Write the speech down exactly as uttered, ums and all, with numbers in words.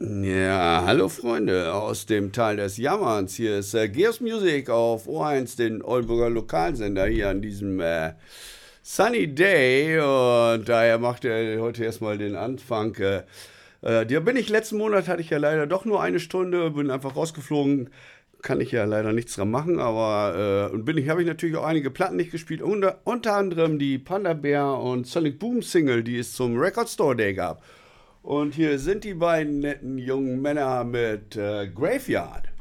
Ja, hallo Freunde aus dem Tal des Jammerns. Hier ist äh, Gears Music auf O eins, den Oldenburger Lokalsender hier an diesem äh, Sunny Day. Und daher macht er heute erstmal den Anfang. Äh, äh, da bin ich letzten Monat hatte ich ja leider doch nur eine Stunde, bin einfach rausgeflogen. Kann ich ja leider nichts dran machen, aber äh, und bin ich habe ich natürlich auch einige Platten nicht gespielt, unter, unter anderem die Panda Bear und Sonic Boom Single, die es zum Record Store Day gab. Und hier sind die beiden netten jungen Männer mit äh, Graveyard.